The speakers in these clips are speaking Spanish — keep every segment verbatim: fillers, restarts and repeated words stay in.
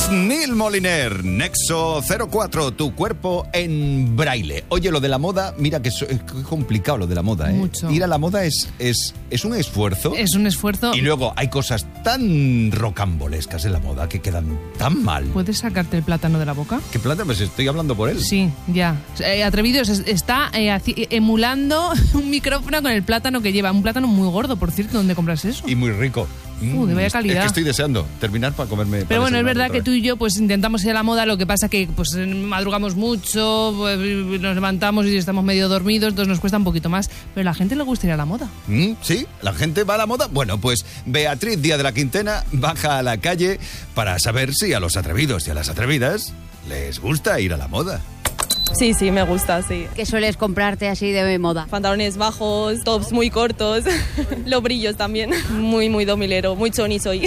Neil Moliner, Nexo cero cuatro, tu cuerpo en braille. Oye, lo de la moda, mira que es, es complicado lo de la moda, ¿eh? Mucho. Ir a la moda es, es, es un esfuerzo. Es un esfuerzo. Y luego hay cosas tan rocambolescas en la moda que quedan tan mal. ¿Puedes sacarte el plátano de la boca? ¿Qué plátano? Pues estoy hablando por él. Sí, ya. Eh, Atrevidos está eh, haci- emulando un micrófono con el plátano que lleva. Un plátano muy gordo, por cierto. ¿Dónde compras eso? Y muy rico. Uh, de vaya calidad. Es que estoy deseando terminar para comerme. Pero bueno, es verdad otra que vez. tú y yo pues intentamos ir a la moda, lo que pasa que pues madrugamos mucho, pues, nos levantamos y estamos medio dormidos, entonces nos cuesta un poquito más, pero a la gente le gusta ir a la moda. ¿Mm? ¿Sí? ¿La gente va a la moda? Bueno, pues Beatriz Díaz de la Quintena baja a la calle para saber si a los atrevidos y a las atrevidas les gusta ir a la moda. Sí, sí, me gusta, sí. ¿Qué sueles comprarte así de moda? Pantalones bajos, tops muy cortos, los brillos también. Muy, muy domilero, muy choni soy.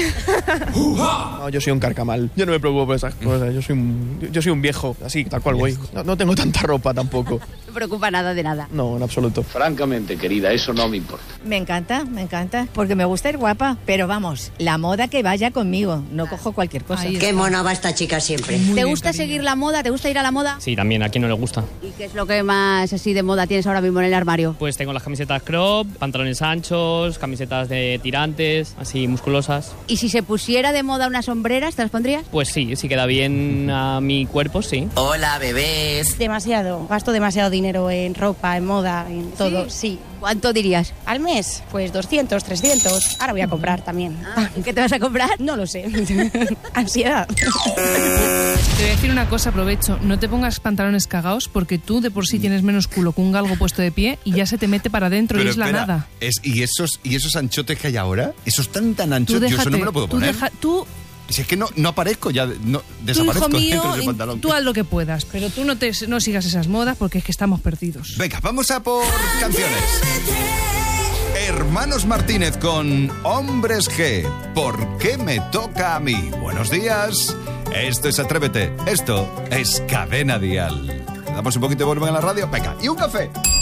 No, yo soy un carcamal. Yo no me preocupo por esas cosas. Yo soy un, yo soy un viejo, así, tal cual voy. No, no tengo tanta ropa tampoco. No me preocupa nada de nada. No, en absoluto. Francamente, querida, eso no me importa. Me encanta, me encanta, porque me gusta ir guapa, pero vamos, la moda que vaya conmigo, no cojo cualquier cosa. Ahí Qué está. mona va esta chica siempre. Muy ¿Te bien, gusta cariño. seguir la moda? ¿Te gusta ir a la moda? Sí, también, a quien no le gusta. ¿Y qué es lo que más así de moda tienes ahora mismo en el armario? Pues tengo las camisetas crop, pantalones anchos, camisetas de tirantes, así musculosas. ¿Y si se pusiera de moda unas sombreras, te las pondrías? Pues sí, si queda bien a mi cuerpo, sí. Hola, bebés. Demasiado, gasto demasiado dinero en ropa, en moda, en todo, sí. ¿Cuánto dirías? Al mes, pues doscientos, trescientos. Ahora voy a comprar también. ¿Qué te vas a comprar? No lo sé. Ansiedad. Te voy a decir una cosa, aprovecho. No te pongas pantalones cagaos porque tú de por sí tienes menos culo que un galgo puesto de pie y ya se te mete para adentro y es la espera, nada. Es, ¿y, esos, ¿y esos anchotes que hay ahora? ¿Esos tan tan Tú anchos? Yo eso déjate, no me lo puedo tú poner. deja- tú, Si es que no, no aparezco ya, no, tú, desaparezco hijo mío, dentro de ese pantalón. tú haz lo que puedas, pero tú no, te, no sigas esas modas porque es que estamos perdidos. Venga, vamos a por canciones. Hermanos Martínez con Hombres G. ¿Por qué me toca a mí? Buenos días. Esto es Atrévete. Esto es Cadena Dial. ¿Le damos un poquito de volumen a la radio? Venga, y un café.